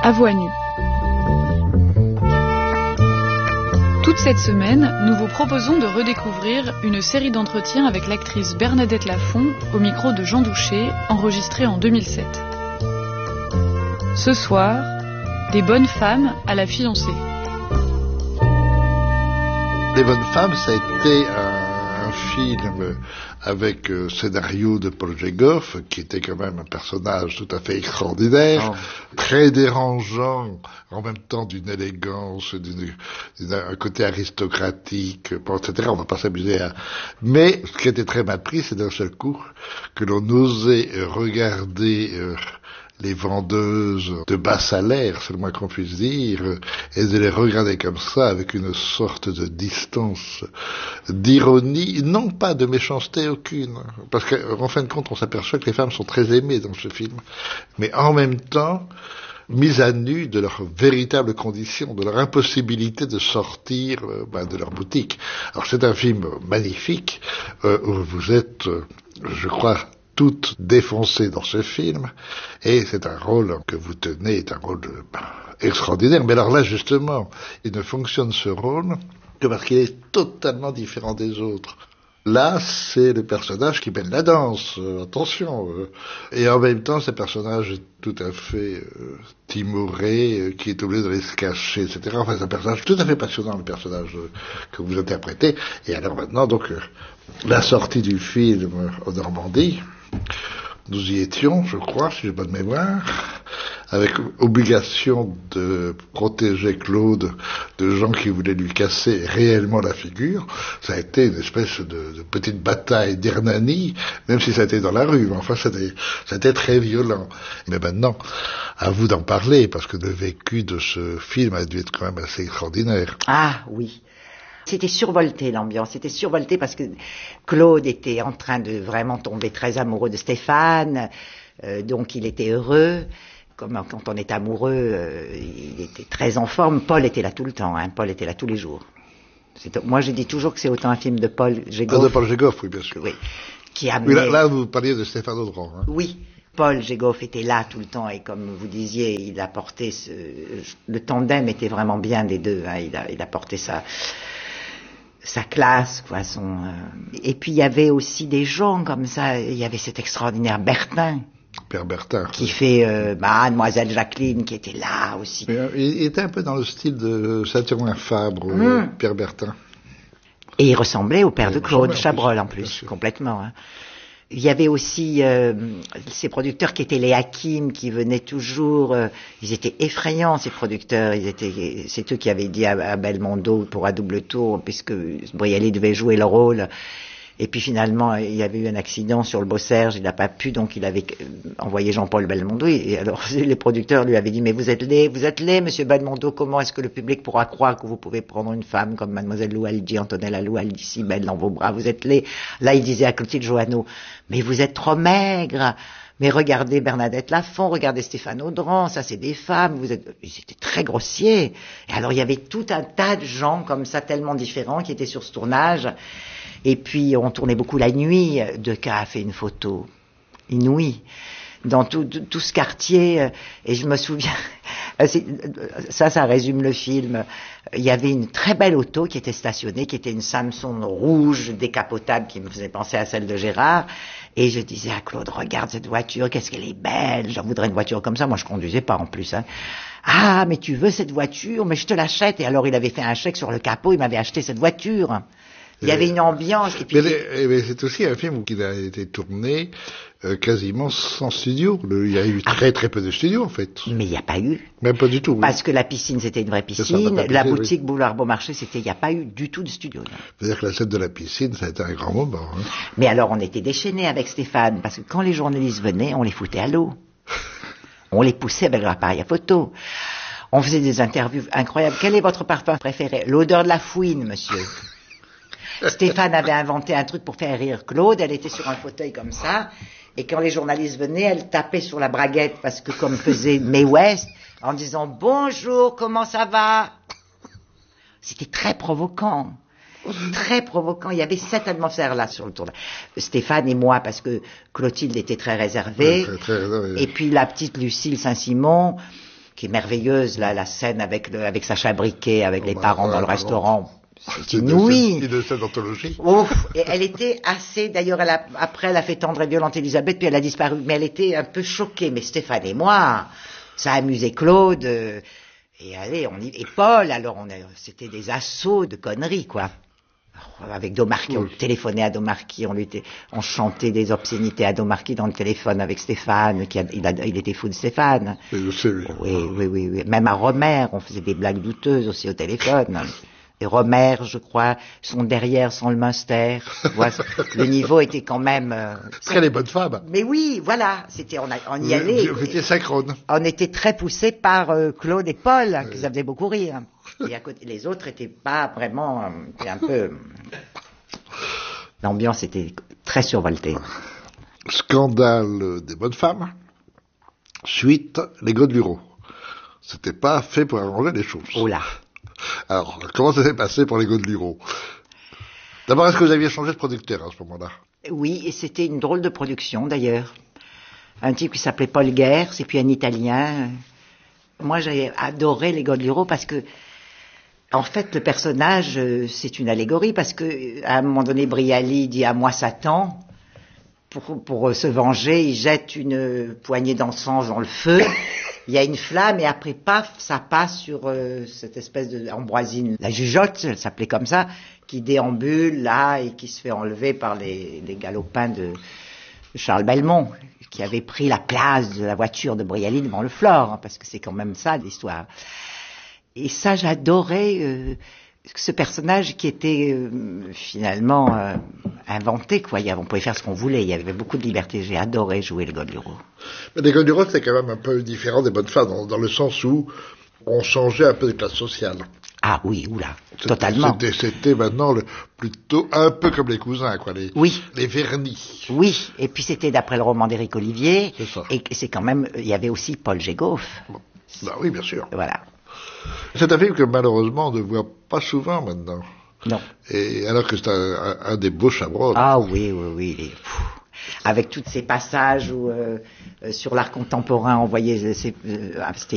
À voix nue. Toute cette semaine, nous vous proposons de redécouvrir une série d'entretiens avec l'actrice Bernadette Lafont au micro de Jean Douché, enregistrée en 2007. Ce soir, des bonnes femmes à la fiancée. Les bonnes femmes, ça a été un film avec scénario de Paul Djegoff, qui était quand même un personnage tout à fait extraordinaire, très dérangeant, en même temps d'une élégance, d'un côté aristocratique, bon, etc. On va pas s'amuser à... Mais ce qui était très mal pris, c'est d'un seul coup que l'on osait regarder... les vendeuses de bas salaire, c'est le moins qu'on puisse dire, et de les regarder comme ça, avec une sorte de distance, d'ironie, non pas de méchanceté aucune, parce qu'en fin de compte, on s'aperçoit que les femmes sont très aimées dans ce film, mais en même temps, mises à nu de leurs véritables conditions, de leur impossibilité de sortir de leur boutique. Alors c'est un film magnifique, où vous êtes, je crois, toutes défoncées dans ce film, et c'est un rôle que vous tenez, est un rôle extraordinaire. Mais alors là, justement, il ne fonctionne ce rôle que parce qu'il est totalement différent des autres. Là, c'est le personnage qui mène la danse, attention. Et en même temps, ce personnage est tout à fait timoré, qui est obligé d'aller se cacher, etc. Enfin, c'est un personnage tout à fait passionnant, le personnage que vous interprétez. Et alors maintenant, donc, la sortie du film en Normandie, nous y étions, je crois, si j'ai bonne mémoire, avec obligation de protéger Claude de gens qui voulaient lui casser réellement la figure. Ça a été une espèce de petite bataille d'Hernani, même si ça a été dans la rue, mais enfin ça a été très violent. Mais maintenant, à vous d'en parler, parce que le vécu de ce film a dû être quand même assez extraordinaire. Ah oui. C'était survolté l'ambiance, c'était survolté parce que Claude était en train de vraiment tomber très amoureux de Stéphane, donc il était heureux. Comme quand on est amoureux, il était très en forme. Paul était là tout le temps, Paul était là tous les jours. Moi je dis toujours que c'est autant un film de Paul Djegoff. De Paul Djegoff, oui bien sûr. Oui, qui amenait... Oui, là vous parliez de Stéphane Audran. Oui. Paul Djegoff était là tout le temps et comme vous disiez, il apportait le tandem était vraiment bien des deux. Il apportait sa classe, quoi, et puis il y avait aussi des gens comme ça, il y avait cet extraordinaire Bertin. Père Bertin. Qui fait Mademoiselle Jacqueline, qui était là aussi. Il était un peu dans le style de Saint-Ouen Fabre, Pierre Bertin. Et il ressemblait au père de Claude Chabrol en plus, complètement. Il y avait aussi ces producteurs qui étaient les Hakim, qui venaient toujours. Ils étaient effrayants, ces producteurs. C'est eux qui avaient dit à Belmondo pour un double tour, puisque Brialy devait jouer le rôle. Et puis finalement, il y avait eu un accident sur le Beau Serge, il n'a pas pu, donc il avait envoyé Jean-Paul Belmondo. Et alors les producteurs lui avaient dit, mais vous êtes laid, monsieur Belmondo, comment est-ce que le public pourra croire que vous pouvez prendre une femme comme mademoiselle Loualdi, Antonella Loualdi, si belle dans vos bras, vous êtes laid. Là, il disait à Clotilde Joanneau, mais vous êtes trop maigre. Mais regardez Bernadette Lafont, regardez Stéphane Audran, ça c'est des femmes, ils étaient très grossiers. Et alors il y avait tout un tas de gens comme ça, tellement différents, qui étaient sur ce tournage. Et puis on tournait beaucoup la nuit. Decaux a fait une photo inouïe dans tout ce quartier. Et je me souviens, ça résume le film. Il y avait une très belle auto qui était stationnée, qui était une Samsung rouge décapotable qui me faisait penser à celle de Gérard. Et je disais à Claude, regarde cette voiture, qu'est-ce qu'elle est belle, j'en voudrais une voiture comme ça. Moi je conduisais pas en plus. Ah, mais tu veux cette voiture, mais je te l'achète. Et alors il avait fait un chèque sur le capot, il m'avait acheté cette voiture. Il y avait une ambiance. Et puis mais c'est aussi un film qui a été tourné quasiment sans studio. Il y a eu très très peu de studios en fait. Mais il n'y a pas eu. Même pas du tout. Oui. Parce que la piscine c'était une vraie piscine. La boutique Boulevard Beaumarchais il n'y a pas eu du tout de studio. C'est-à-dire que la scène de la piscine, ça a été un grand moment. Mais alors on était déchaînés avec Stéphane parce que quand les journalistes venaient, on les foutait à l'eau. On les poussait avec leur appareil à photo. On faisait des interviews incroyables. Quel est votre parfum préféré? L'odeur de la fouine, monsieur. Stéphane avait inventé un truc pour faire rire Claude, elle était sur un fauteuil comme ça, et quand les journalistes venaient, elle tapait sur la braguette, parce que comme faisait Mae West, en disant « Bonjour, comment ça va ?» C'était très provoquant. Très provoquant. Il y avait cette atmosphère-là sur le tournage. Stéphane et moi, parce que Clotilde était très réservée, très réservée. Et puis la petite Lucille Saint-Simon, qui est merveilleuse, là, la scène avec Sacha Briquet, avec les parents dans le restaurant. C'est une scène d'anthologie. Ouf, et elle était assez, d'ailleurs, après elle a fait Tendre et violente Elisabeth, puis elle a disparu, mais elle était un peu choquée. Mais Stéphane et moi, ça amusait Claude, et allez, et Paul, alors c'était des assauts de conneries, quoi. Avec Domarqui, on téléphonait à Domarqui, on chantait des obscénités à Domarqui dans le téléphone avec Stéphane, il était fou de Stéphane. Je sais, oui. Oui. Même à Romer, on faisait des blagues douteuses aussi au téléphone. Et Romer, je crois, son derrière sans le Munster. Le niveau était quand même... Très les bonnes femmes. Mais oui, voilà, on y allait. Vous étiez synchrone. On était très poussés par Claude et Paul, qui ça faisait beaucoup rire. Et à côté, les autres étaient pas vraiment... un peu... L'ambiance était très survoltée. Scandale des bonnes femmes. Suite, les Godelureau. C'était pas fait pour arranger les choses. Oh là. Alors, comment ça s'est passé pour les Godelureau? D'abord, est-ce que vous aviez changé de producteur à ce moment-là? Oui, et c'était une drôle de production d'ailleurs. Un type qui s'appelait Paul Guers, et puis un Italien. Moi, j'ai adoré les Godelureau parce que, en fait, le personnage, c'est une allégorie parce que, à un moment donné, Brialy dit à moi Satan. Pour se venger, il jette une poignée d'encens dans le feu. Il y a une flamme et après, paf, ça passe sur cette espèce d'ambroisine. La jugeote, elle s'appelait comme ça, qui déambule là et qui se fait enlever par les galopins de Charles Belmont, qui avait pris la place de la voiture de Brialy devant le Flore, hein, parce que c'est quand même ça l'histoire. Et ça, j'adorais ce personnage qui était finalement inventé, quoi. On pouvait faire ce qu'on voulait, il y avait beaucoup de liberté. J'ai adoré jouer le Godelureau. Mais les Godelureau, c'est quand même un peu différent des bonnes femmes, dans le sens où on changeait un peu de classe sociale. Ah oui, oula, totalement. C'était maintenant plutôt un peu comme les cousins, quoi, les vernis. Oui, et puis c'était d'après le roman d'Éric Olivier. C'est ça. Et c'est quand même, il y avait aussi Paul Gégoff. Bah oui, bien sûr. Voilà. C'est un film que malheureusement on ne voit pas souvent maintenant. Non. Et alors que c'est un des beaux Chabrol. Ah oui. Avec tous ces passages où sur l'art contemporain on voyait, c'était